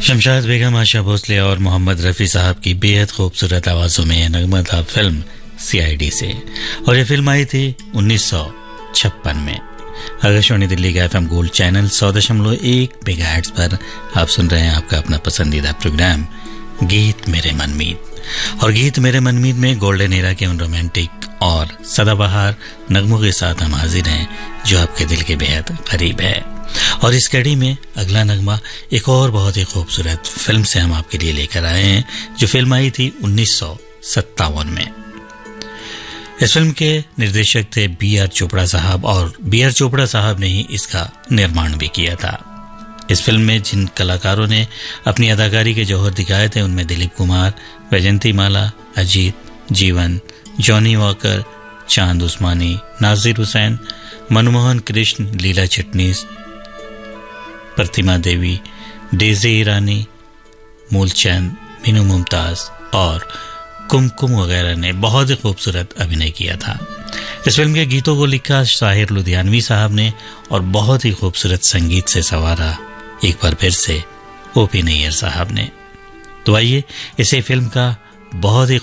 शमशाद बेगम, आशा भोसले और मोहम्मद रफ़ी साहब की बेहद खूबसूरत आवाज़ों में नगमा था फिल्म CID से। और ये फिल्म आई थी 1956 में। आकाशवाणी दिल्ली का FM गोल्ड चैनल 100.1 मेगाहर्ट्ज़ पर आप सुन रहे हैं आपका अपना पसंदीदा प्रोग्राम गीत मेरे मनमीत। और गीत मेरे मनमीत में गोल्डन एरा के उन रोमांटिक और सदाबहार नगमों के साथ हम हाजिर हैं जो आपके दिल के बेहद करीब है। और इस कड़ी में अगला नगमा एक और बहुत ही खूबसूरत फिल्म से हम आपके लिए लेकर आए हैं, जो फिल्म आई थी 1957 में। इस फिल्म के निर्देशक थे B.R. चोपड़ा साहब, और B.R. चोपड़ा साहब ने ही इसका निर्माण भी किया था। इस फिल्म में जिन कलाकारों ने अपनी अदाकारी के जौहर दिखाए थे उनमें दिलीप कुमार, वैजंती माला, अजीत, जीवन, जॉनी वॉकर, चांद उस्मानी, नाजिर हुसैन, मनमोहन कृष्ण, लीला चिटनीस, प्रतिमा देवी, डेजी ईरानी, मूलचंद, मीनू मुमताज और कुमकुम वगैरह ने बहुत ही खूबसूरत अभिनय किया था। इस फिल्म के गीतों को लिखा शाहिर लुधियानवी साहब ने और बहुत ही खूबसूरत संगीत से संवारा एक बार फिर से O.P. नैयर साहब ने। तो आइए इसे फिल्म का बहुत ही